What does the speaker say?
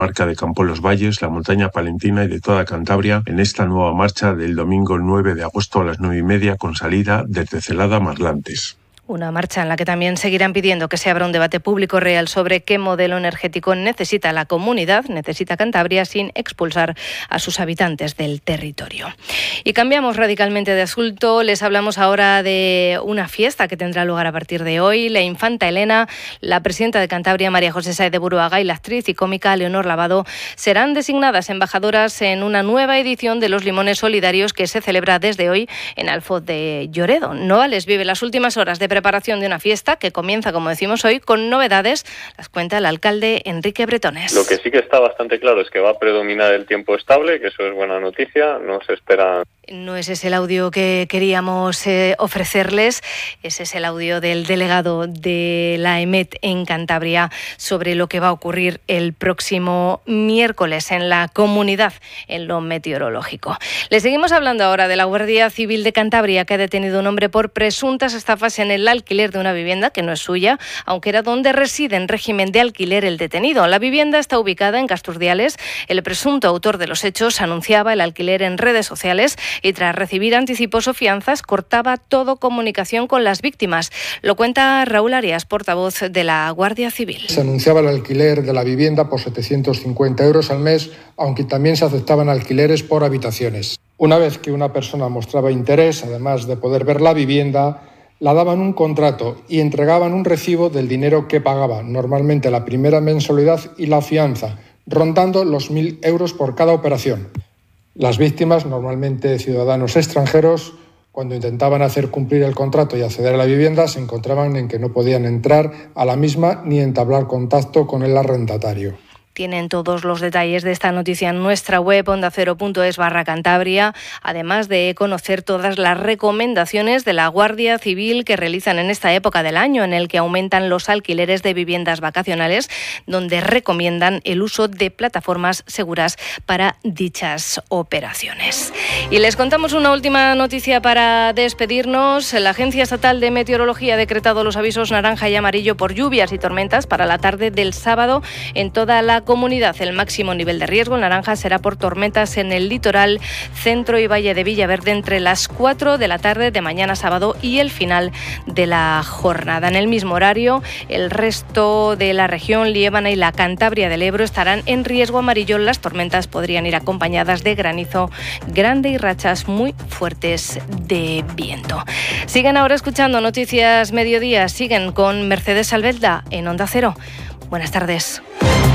Marca de Campolos Valles, la montaña palentina y de toda Cantabria en esta nueva marcha del domingo 9 de agosto a las 9:30 con salida desde Celada Marlantes. Una marcha en la que también seguirán pidiendo que se abra un debate público real sobre qué modelo energético necesita la comunidad, necesita Cantabria, sin expulsar a sus habitantes del territorio. Y cambiamos radicalmente de asunto. Les hablamos ahora de una fiesta que tendrá lugar a partir de hoy. La infanta Elena, la presidenta de Cantabria, María José Sáez de Buruaga, y la actriz y cómica Leonor Lavado serán designadas embajadoras en una nueva edición de los Limones Solidarios que se celebra desde hoy en Alfoz de Lloredo. Noales vive las últimas horas de preparación de una fiesta que comienza, como decimos hoy, con novedades. Las cuenta el alcalde Enrique Bretones. Lo que sí que está bastante claro es que va a predominar el tiempo estable, que eso es buena noticia. No se espera. No ese es el audio que queríamos ofrecerles. Ese es el audio del delegado de la EMET en Cantabria sobre lo que va a ocurrir el próximo miércoles en la comunidad en lo meteorológico. Le seguimos hablando ahora de la Guardia Civil de Cantabria, que ha detenido a un hombre por presuntas estafas en el alquiler de una vivienda que no es suya, aunque era donde reside en régimen de alquiler el detenido. La vivienda está ubicada en Casturdiales. El presunto autor de los hechos anunciaba el alquiler en redes sociales y tras recibir anticipos o fianzas cortaba toda comunicación con las víctimas. Lo cuenta Raúl Arias, portavoz de la Guardia Civil. Se anunciaba el alquiler de la vivienda por 750 euros al mes, aunque también se aceptaban alquileres por habitaciones. Una vez que una persona mostraba interés, además de poder ver la vivienda, la daban un contrato y entregaban un recibo del dinero que pagaba, normalmente la primera mensualidad y la fianza, rondando los 1.000 euros por cada operación. Las víctimas, normalmente ciudadanos extranjeros, cuando intentaban hacer cumplir el contrato y acceder a la vivienda, se encontraban en que no podían entrar a la misma ni entablar contacto con el arrendatario. Tienen todos los detalles de esta noticia en nuestra web ondacero.es/Cantabria, además de conocer todas las recomendaciones de la Guardia Civil que realizan en esta época del año, en el que aumentan los alquileres de viviendas vacacionales, donde recomiendan el uso de plataformas seguras para dichas operaciones. Y les contamos una última noticia para despedirnos. La Agencia Estatal de Meteorología ha decretado los avisos naranja y amarillo por lluvias y tormentas para la tarde del sábado en toda la comunidad. El máximo nivel de riesgo en naranja será por tormentas en el litoral, centro y valle de Villaverde entre las 4 de la tarde de mañana sábado y el final de la jornada. En el mismo horario, el resto de la región, Liébana y la Cantabria del Ebro estarán en riesgo amarillo. Las tormentas podrían ir acompañadas de granizo grande y rachas muy fuertes de viento. Siguen ahora escuchando Noticias Mediodía. Siguen con Mercedes Albelda en Onda Cero. Buenas tardes.